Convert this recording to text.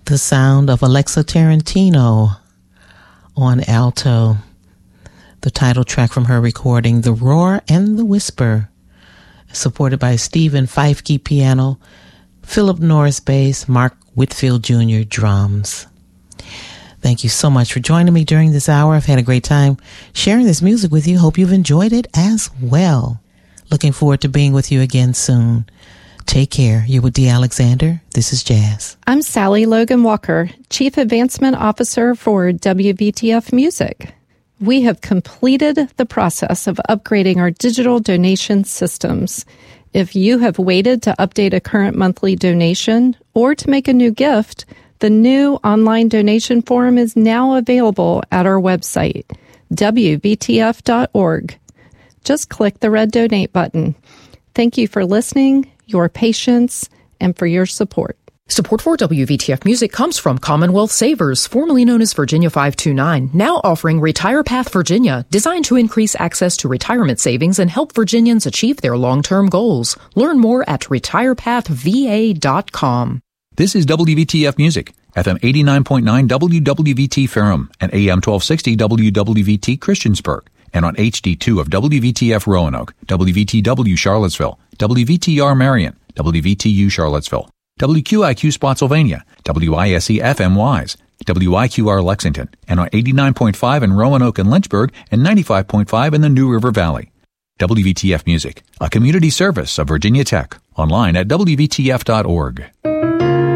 the sound of Alexa Tarantino on alto. The title track from her recording, The Roar and the Whisper, supported by Stephen Feifke piano, Philip Norris bass, Mark Whitfield Jr. drums. Thank you so much for joining me during this hour. I've had a great time sharing this music with you. Hope you've enjoyed it as well. Looking forward to being with you again soon. Take care. You're with Dee Alexander. This is Jazz. I'm Sally Logan Walker, Chief Advancement Officer for WVTF Music. We have completed the process of upgrading our digital donation systems. If you have waited to update a current monthly donation or to make a new gift, the new online donation form is now available at our website, wvtf.org. Just click the red donate button. Thank you for listening, your patience, and for your support. Support for WVTF Music comes from Commonwealth Savers, formerly known as Virginia 529, now offering Retire Path Virginia, designed to increase access to retirement savings and help Virginians achieve their long-term goals. Learn more at retirepathva.com. This is WVTF Music, FM 89.9 WWVT Ferrum and AM 1260 WWVT Christiansburg, and on HD2 of WVTF Roanoke, WVTW Charlottesville, WVTR Marion, WVTU Charlottesville, WQIQ Spotsylvania, WISE FM Wise, WIQR Lexington, and on 89.5 in Roanoke and Lynchburg and 95.5 in the New River Valley. WVTF Music, a community service of Virginia Tech, online at WVTF.org.